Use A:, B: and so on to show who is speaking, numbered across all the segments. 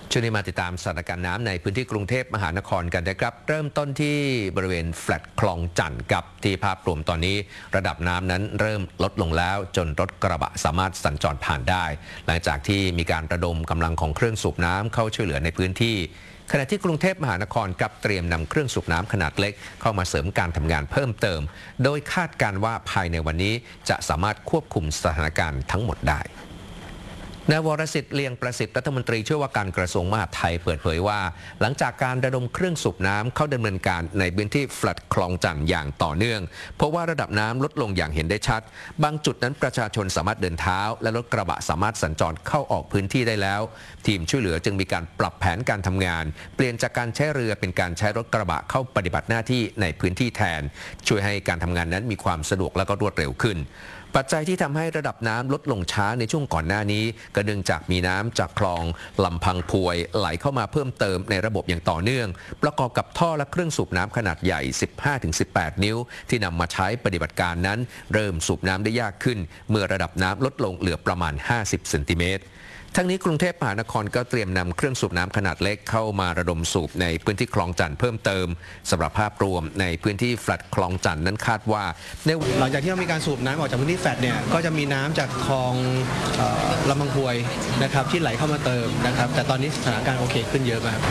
A: ช่วงนี้มาติดตามสถานการณ์น้ำในพื้นที่กรุงเทพมหานครกันนะครับเริ่มต้นที่บริเวณแฟลตคลองจันทร์กับที่ภาพรวมตอนนี้ระดับน้ำนั้นเริ่มลดลงแล้วจนรถกระบะสามารถสัญจรผ่านได้หลังจากที่มีการระดมกำลังของเครื่องสูบน้ำเข้าช่วยเหลือในพื้นที่ขณะที่กรุงเทพมหานครกับเตรียมนำเครื่องสูบน้ำขนาดเล็กเข้ามาเสริมการทำงานเพิ่มเติมโดยคาดการณ์ว่าภายในวันนี้จะสามารถควบคุมสถานการณ์ทั้งหมดได้นายวรสิทธิ์เลียงประสิทธิ์รัฐมนตรีช่วยว่าการกระทรวงมหาดไทยเปิดเผยว่าหลังจากการระดมเครื่องสูบน้ำเข้าดำเนินการในพื้นที่แฟลตคลองจันทร์อย่างต่อเนื่องเพราะว่าระดับน้ำลดลงอย่างเห็นได้ชัดบางจุดนั้นประชาชนสามารถเดินเท้าและรถกระบะสามารถสัญจรเข้าออกพื้นที่ได้แล้วทีมช่วยเหลือจึงมีการปรับแผนการทำงานเปลี่ยนจากการใช้เรือเป็นการใช้รถกระบะเข้าปฏิบัติหน้าที่ในพื้นที่แทนช่วยให้การทำงานนั้นมีความสะดวกและก็รวดเร็วขึ้นปัจจัยที่ทำให้ระดับน้ำลดลงช้าในช่วงก่อนหน้านี้ก็เนื่องจากมีน้ำจากคลองลำพังพวยไหลเข้ามาเพิ่มเติมในระบบอย่างต่อเนื่องประกอบกับท่อและเครื่องสูบน้ำขนาดใหญ่ 15-18 นิ้วที่นำมาใช้ปฏิบัติการนั้นเริ่มสูบน้ำได้ยากขึ้นเมื่อระดับน้ำลดลงเหลือประมาณ 50 เซนติเมตรทั้งนี้กรุงเทพมหานครก็เตรียมนำเครื่องสูบน้ำขนาดเล็กเข้ามาระดมสูบในพื้นที่คลองจันทร์เพิ่มเติมสำหรับภาพรวมในพื้นที่แฟลตคลองจันทร์นั้นคาดว่า
B: หลังจากที่เรามีการสูบน้ำออกจากพื้นที่แฟลตเนี่ยก็จะมีน้ำจากคลองลำพังพวยนะครับที่ไหลเข้ามาเติมนะครับแต่ตอนนี้สถานการณ์โอเคขึ้นเยอะมาก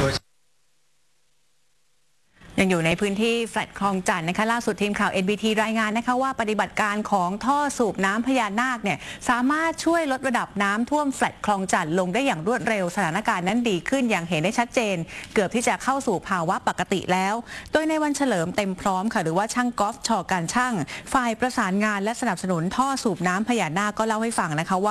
C: ยังอยู่ในพื้นที่แฟลตคลองจันทร์นะคะล่าสุดทีมข่าว NBT รายงานนะคะว่าปฏิบัติการของท่อสูบน้ำพญานาคเนี่ยสามารถช่วยลดระดับน้ำท่วมแฟลตคลองจันทร์ลงได้อย่างรวดเร็วสถานการณ์นั้นดีขึ้นอย่างเห็นได้ชัดเจนเกือบที่จะเข้าสู่ภาวะปกติแล้วโดยในวันเฉลิมเต็มพร้อมค่ะหรือว่าช่างกอล์ฟชอการช่างฝ่ายประสานงานและสนับสนุนท่อสูบน้ำพญานาคก็เล่าให้ฟังนะคะว่า